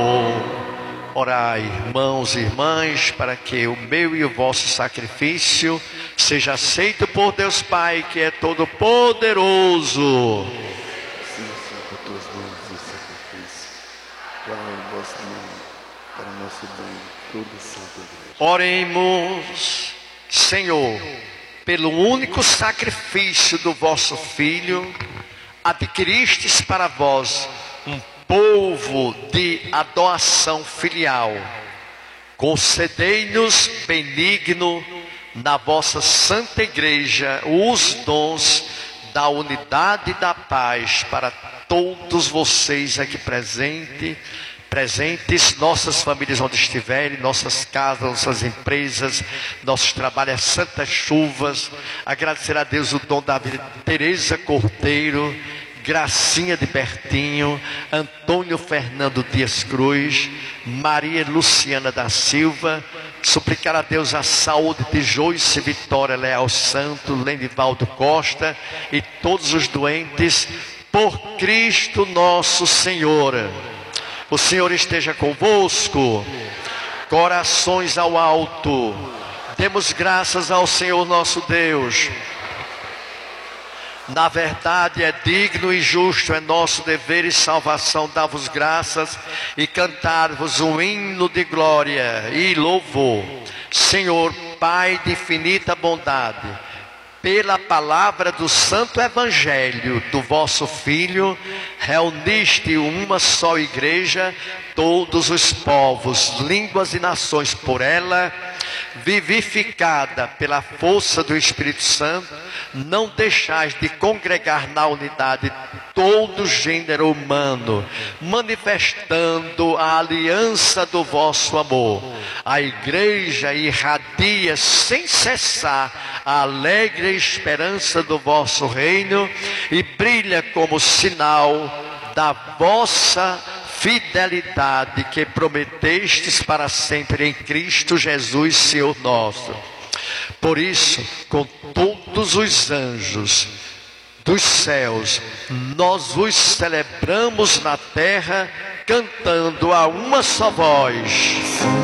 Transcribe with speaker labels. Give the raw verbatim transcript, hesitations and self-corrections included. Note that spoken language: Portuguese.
Speaker 1: Orai, irmãos e irmãs, para que o meu e o vosso sacrifício seja aceito por Deus Pai, que é todo poderoso.
Speaker 2: Sim, Senhor, por tuas mãos e sacrifício, para o vosso nome, para o nosso bem, toda santa igreja.
Speaker 1: Oremos, Senhor, pelo único sacrifício do vosso Filho, adquiristes para vós um povo de adoração filial. Concedei-nos, benigno, na vossa santa igreja, os dons da unidade e da paz para todos vocês aqui presente, presentes, nossas famílias onde estiverem, nossas casas, nossas empresas, nossos trabalhos, as santas chuvas. Agradecer a Deus o dom da vida de Tereza Cordeiro, Gracinha de Bertinho, Antônio Fernando Dias Cruz, Maria Luciana da Silva. Suplicar a Deus a saúde de Joyce Vitória Leal Santo, Lenivaldo Costa e todos os doentes, por Cristo nosso Senhor. O Senhor esteja convosco. Corações ao alto. Demos graças ao Senhor nosso Deus. Na verdade é digno e justo, é nosso dever e salvação dar-vos graças e cantar-vos um hino de glória e louvor. Senhor, Pai de infinita bondade, pela palavra do santo evangelho do vosso Filho, reuniste uma só igreja, todos os povos, línguas e nações por ela, vivificada pela força do Espírito Santo. Não deixais de congregar na unidade todo o gênero humano, manifestando a aliança do vosso amor. A igreja irradia sem cessar a alegre esperança do vosso reino e brilha como sinal da vossa fidelidade que prometestes para sempre em Cristo Jesus, Senhor nosso. Por isso, com todos os anjos dos céus, nós vos celebramos na terra, cantando a uma só voz.